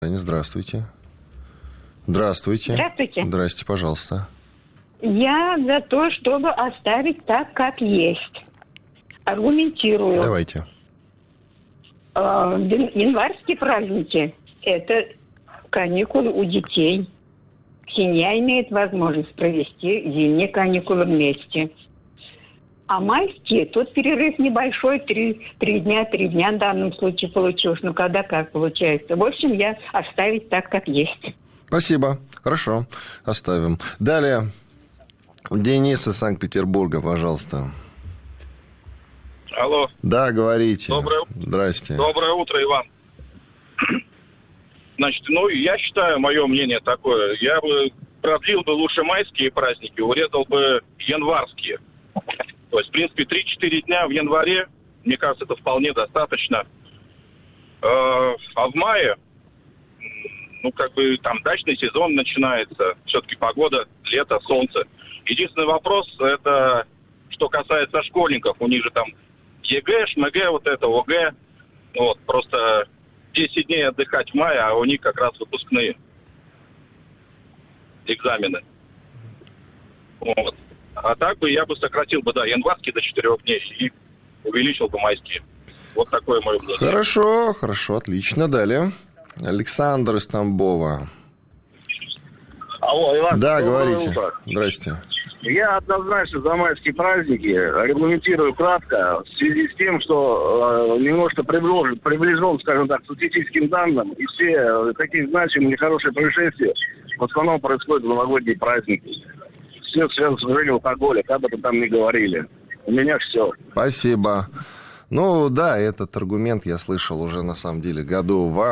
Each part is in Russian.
Здравствуйте. Здравствуйте. Здравствуйте. Здрасте, пожалуйста. Я за то, чтобы оставить так, как есть. Аргументирую. Давайте. Январские праздники – это каникулы у детей. Семья имеет возможность провести зимние каникулы вместе. А майские, тут перерыв небольшой, 3 дня в данном случае получилось. Ну, когда как получается. В общем, я оставить так, как есть. Спасибо. Хорошо. Оставим. Далее. Денис из Санкт-Петербурга, пожалуйста. Алло. Да, говорите. Доброе утро, Иван. Значит, я считаю, мое мнение такое, я бы продлил бы лучше майские праздники, урезал бы январские. То есть, в принципе, 3-4 дня в январе, мне кажется, это вполне достаточно. А в мае, там дачный сезон начинается, все-таки погода, лето, солнце. Единственный вопрос, это что касается школьников, у них же там ЕГЭ, ШМГ, ОГЭ, просто 10 дней отдыхать в мае, а у них как раз выпускные экзамены. А так бы я бы сократил бы, январские до 4 дней и увеличил бы майские. Вот такое мое мнение. Хорошо, отлично. Далее. Александр из Тамбова. Алло, Иван. Да, говорите. Здрасте. Я однозначно за майские праздники регламентирую кратко в связи с тем, что немножко приближен, скажем так, к статистическим данным, и все такие значимые нехорошие происшествия в основном происходят в новогодние праздники. Все связано, к сожалению, алкоголя, как бы там ни говорили. У меня все. Спасибо. Этот аргумент я слышал уже, на самом деле, году в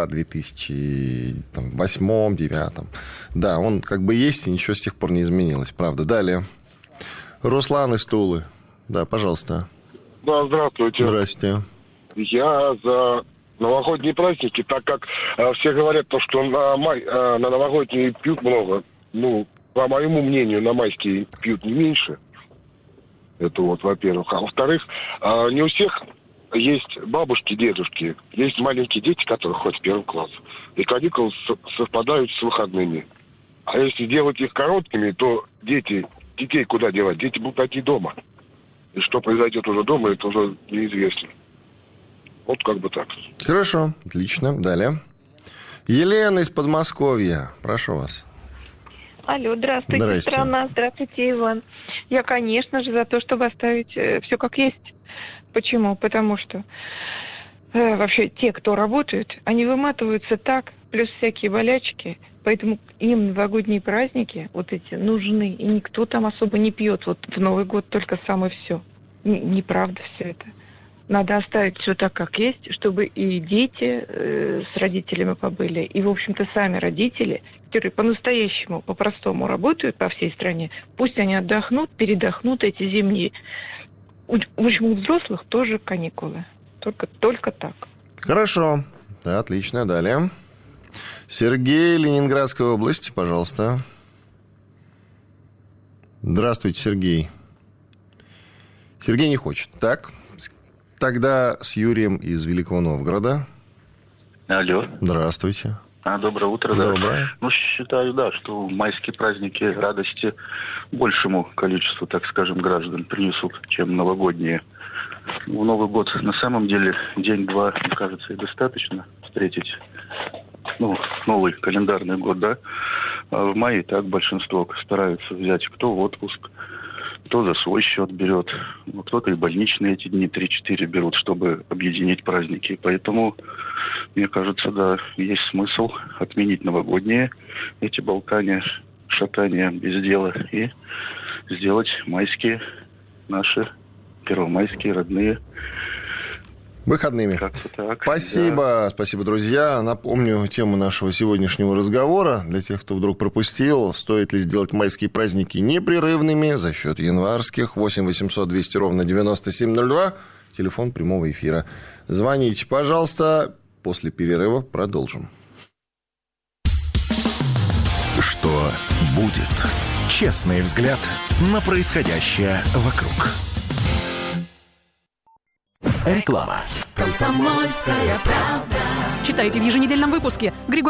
2008-2009. Да, он есть, и ничего с тех пор не изменилось, правда. Далее. Руслан из Тулы. Да, пожалуйста. Да, здравствуйте. Здрасте. Я за новогодние праздники, так как все говорят, что на новогодние пьют много. По моему мнению, на майские пьют не меньше. Это во-первых. А во-вторых, не у всех есть бабушки, дедушки. Есть маленькие дети, которые ходят в 1 класс. И каникулы совпадают с выходными. А если делать их короткими, то детей куда девать? Дети будут идти дома. И что произойдет уже дома, это уже неизвестно. Так. Хорошо, отлично. Далее. Елена из Подмосковья. Прошу вас. Алло, здравствуйте, страна, здравствуйте, Иван. Я, конечно же, за то, чтобы оставить все как есть. Почему? Потому что вообще те, кто работают, они выматываются так, плюс всякие болячки, поэтому им новогодние праздники эти нужны, и никто там особо не пьет. В Новый год только самое все. Неправда все это. Надо оставить все так, как есть, чтобы и дети с родителями побыли, и, в общем-то, сами родители, которые по-настоящему, по-простому работают по всей стране, пусть они отдохнут, передохнут эти зимние. В общем, у взрослых тоже каникулы. Только так. Хорошо. Да, отлично. Далее. Сергей, Ленинградская область, пожалуйста. Здравствуйте, Сергей. Сергей не хочет. Так. Тогда с Юрием из Великого Новгорода. Алло. Здравствуйте. Доброе утро. Доброе. Считаю, что майские праздники радости большему количеству, так скажем, граждан принесут, чем новогодние. В Новый год на самом деле день-два, мне кажется, и достаточно встретить новый календарный год, да. А в мае так большинство стараются взять кто в отпуск, кто за свой счет берет, кто-то и больничные эти дни 3-4 берут, чтобы объединить праздники. Поэтому, мне кажется, есть смысл отменить новогодние эти болтания, шатания без дела и сделать майские наши, первомайские, родные. Выходными. Как-то так. Спасибо, да. Спасибо, друзья. Напомню тему нашего сегодняшнего разговора. Для тех, кто вдруг пропустил, стоит ли сделать майские праздники непрерывными за счет январских. 8 800 200 ровно 9702. Телефон прямого эфира. Звоните, пожалуйста. После перерыва продолжим. Что будет? Честный взгляд на происходящее вокруг. Реклама. Комсомольская правда. Читайте в еженедельном выпуске. Григорий